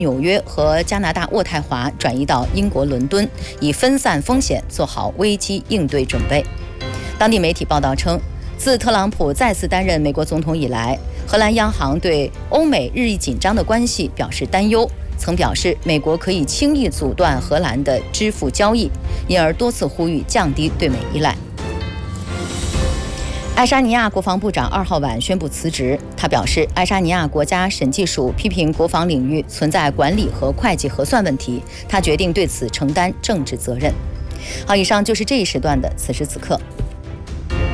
纽约和加拿大渥太华转移到英国伦敦，以分散风险，做好危机应对准备。当地媒体报道称，自特朗普再次担任美国总统以来，荷兰央行对欧美日益紧张的关系表示担忧，曾表示美国可以轻易阻断荷兰的支付交易，因而多次呼吁降低对美依赖。爱沙尼亚国防部长2号晚宣布辞职。他表示，爱沙尼亚国家审计署批评国防领域存在管理和会计核算问题，他决定对此承担政治责任。好，以上就是这一时段的此时此刻。